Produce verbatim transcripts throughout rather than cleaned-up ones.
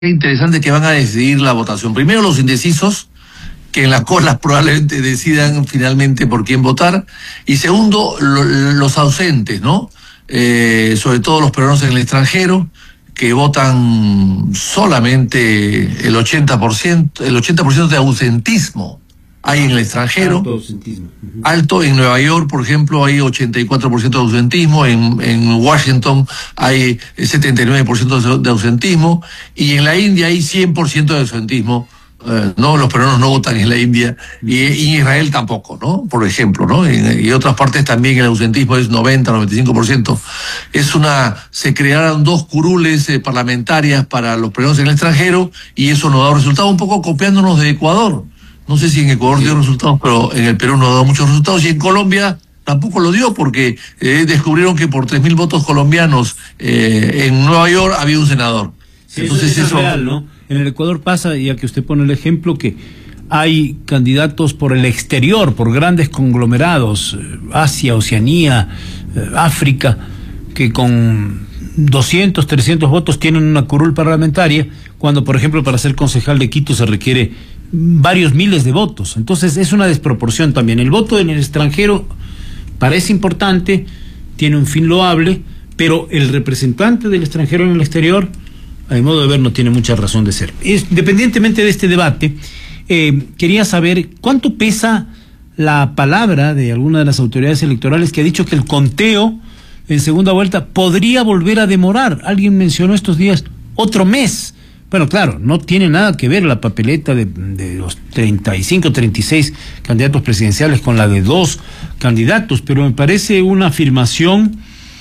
interesante que van a decidir la votación. Primero los indecisos, que en las colas probablemente decidan finalmente por quién votar. Y segundo, lo, los ausentes, ¿no? Eh, sobre todo los peruanos en el extranjero, que votan solamente el ochenta por ciento, el ochenta por ciento de ausentismo hay en el extranjero. Alto ausentismo. Uh-huh. Alto. En Nueva York, por ejemplo, hay ochenta y cuatro por ciento de ausentismo, en, en Washington hay setenta y nueve por ciento de ausentismo, y en la India hay cien por ciento de ausentismo. Uh, no, los peruanos no votan en la India, y, y Israel tampoco, ¿no? Por ejemplo, ¿no? Y, y otras partes también el ausentismo es noventa, noventa y cinco por ciento. Es una, se crearon dos curules eh, parlamentarias para los peruanos en el extranjero, y eso nos da resultados, un poco copiándonos de Ecuador. No sé si en Ecuador sí dio resultados, pero en el Perú no ha dado muchos resultados, y en Colombia tampoco lo dio, porque eh, descubrieron que por tres mil votos colombianos eh, en Nueva York había un senador. Sí, entonces eso, eso es real, ¿no? En el Ecuador pasa, ya que usted pone el ejemplo, que hay candidatos por el exterior, por grandes conglomerados, Asia, Oceanía, África, que con doscientos, trescientos votos tienen una curul parlamentaria, cuando, por ejemplo, para ser concejal de Quito se requiere varios miles de votos. Entonces es una desproporción también. El voto en el extranjero parece importante, tiene un fin loable, pero el representante del extranjero en el exterior, a mi modo de ver, no tiene mucha razón de ser. Es, independientemente de este debate, eh, quería saber cuánto pesa la palabra de alguna de las autoridades electorales que ha dicho que el conteo en segunda vuelta podría volver a demorar. Alguien mencionó estos días otro mes. Bueno, claro, no tiene nada que ver la papeleta de, de los treinta y cinco, treinta y seis candidatos presidenciales con la de dos candidatos, pero me parece una afirmación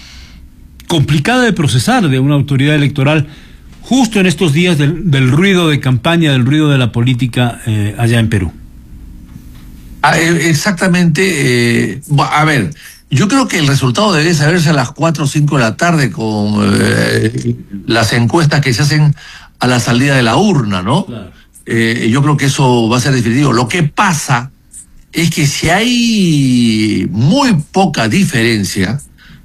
complicada de procesar de una autoridad electoral justo en estos días del, del ruido de campaña, del ruido de la política eh, allá en Perú. Ah, exactamente. Eh, a ver, yo creo que el resultado debe saberse a las cuatro o cinco de la tarde con eh, las encuestas que se hacen a la salida de la urna, ¿no? Claro. Eh, yo creo que eso va a ser definitivo. Lo que pasa es que si hay muy poca diferencia,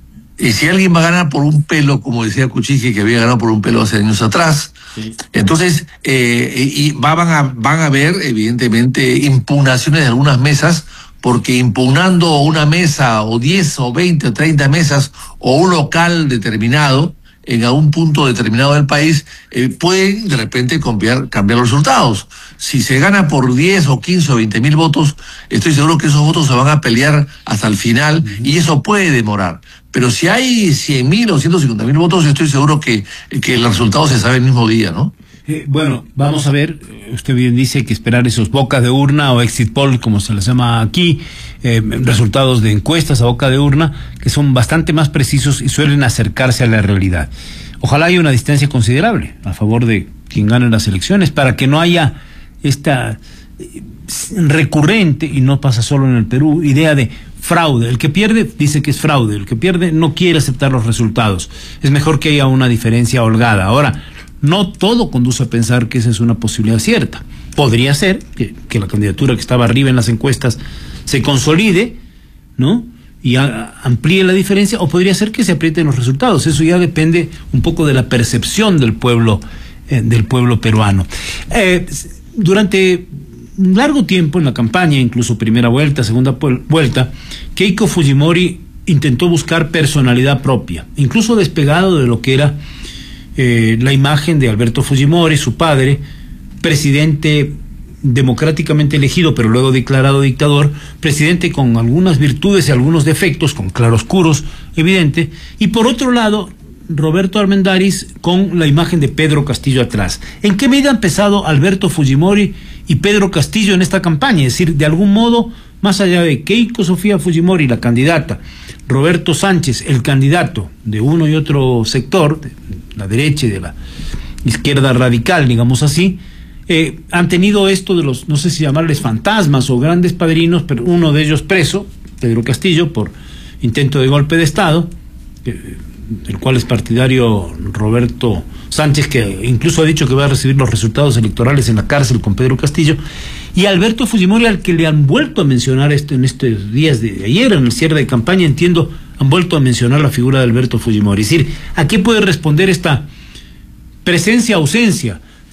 y si alguien va a ganar por un pelo, como decía Kuczynski, que había ganado por un pelo hace años atrás, sí, entonces eh, y va, van, a, van a haber, evidentemente, impugnaciones de algunas mesas, porque impugnando una mesa, o diez, o veinte, o treinta mesas, o un local determinado, en algún punto determinado del país, eh, pueden de repente cambiar, cambiar los resultados. Si se gana por diez o quince o veinte mil votos, estoy seguro que esos votos se van a pelear hasta el final, uh-huh, y eso puede demorar. Pero si hay cien mil o ciento cincuenta mil votos, estoy seguro que, que el resultado se sabe el mismo día, ¿no? Eh, bueno, vamos a ver, usted bien dice que esperar esos bocas de urna o exit poll, como se les llama aquí, eh, resultados de encuestas a boca de urna, que son bastante más precisos y suelen acercarse a la realidad. Ojalá haya una distancia considerable a favor de quien gane las elecciones, para que no haya esta eh, recurrente, y no pasa solo en el Perú, idea de fraude. El que pierde dice que es fraude, el que pierde no quiere aceptar los resultados. Es mejor que haya una diferencia holgada. Ahora, no todo conduce a pensar que esa es una posibilidad cierta. Podría ser que, que la candidatura que estaba arriba en las encuestas se consolide, ¿no? Y a, amplíe la diferencia, o podría ser que se aprieten los resultados. Eso ya depende un poco de la percepción del pueblo, eh, del pueblo peruano. Eh, durante un largo tiempo en la campaña, incluso primera vuelta, segunda vuelta, Keiko Fujimori intentó buscar personalidad propia, incluso despegado de lo que era Eh, la imagen de Alberto Fujimori, su padre, presidente democráticamente elegido, pero luego declarado dictador, presidente con algunas virtudes y algunos defectos, con claroscuros evidente, y por otro lado, Roberto Armendáriz con la imagen de Pedro Castillo atrás. ¿En qué medida han pesado Alberto Fujimori y Pedro Castillo en esta campaña? Es decir, de algún modo, más allá de Keiko Sofía Fujimori, la candidata, Roberto Sánchez, el candidato de uno y otro sector, de la derecha y de la izquierda radical, digamos así, eh, han tenido esto de los, no sé si llamarles fantasmas o grandes padrinos, pero uno de ellos preso, Pedro Castillo, por intento de golpe de Estado, eh, del cual es partidario Roberto Sánchez, que incluso ha dicho que va a recibir los resultados electorales en la cárcel con Pedro Castillo, y Alberto Fujimori, al que le han vuelto a mencionar esto en estos días de ayer, en el cierre de campaña, entiendo, han vuelto a mencionar la figura de Alberto Fujimori. Es decir, ¿a qué puede responder esta presencia-ausencia